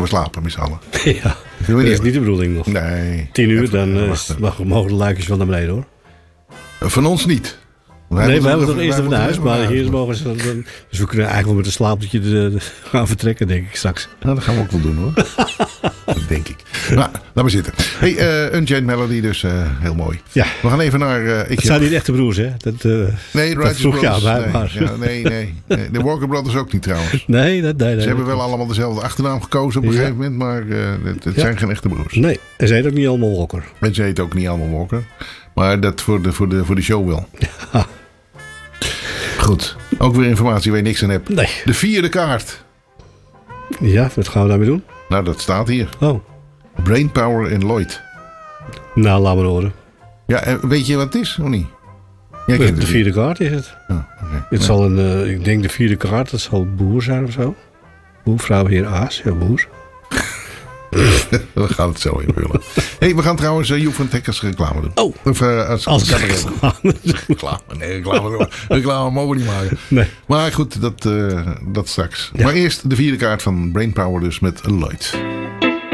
we slapen met z'n allen. Ja, dat is niet de bedoeling nog. Nee. 10 uur, Even dan wachten. mogen de luikjes wel naar beneden, hoor. Van ons niet. We hebben toch wij eerst even naar huis, moeten maar hier mogen ze... Dus we kunnen eigenlijk wel met een slaapje gaan vertrekken, denk ik, straks. Nou, dat gaan we ook wel doen, hoor. Dat denk ik. Nou, laat maar zitten. Hey, Unchained Melody dus, heel mooi. Ja. We gaan even naar... Het zijn niet echte broers, hè? Nee, dat Righteous vroeg je aan Brothers. mij, maar... Nee. De Walker Brothers ook niet, trouwens. Nee. Ze hebben wel allemaal dezelfde achternaam gekozen op een gegeven moment, maar het zijn geen echte broers. Nee, en ze heet ook niet allemaal Walker. En ze heet ook niet allemaal Walker. Maar dat voor de show wel. Ja. Goed. Ook weer informatie waar je niks aan hebt. Nee. De 4e kaart. Ja, wat gaan we daarmee doen? Nou, dat staat hier. Oh. Brainpower in Lloyd. Nou, laat maar horen. Ja, weet je wat het is, of niet? Jij kent De het 4e kaart is het. niet. Oh, oké. Het zal ik denk de 4e kaart, dat zal boer zijn of zo. Boer, vrouw, heer, aas. Ja, boer. We gaan het zo invullen. Hey, we gaan trouwens Joep van Tekkers reclame doen. Oh. Of als Als reclame. Nee, reclame mogen we niet maken. Nee. Maar goed, dat straks. Ja. Maar eerst de 4e kaart van Brainpower dus met Lloyd.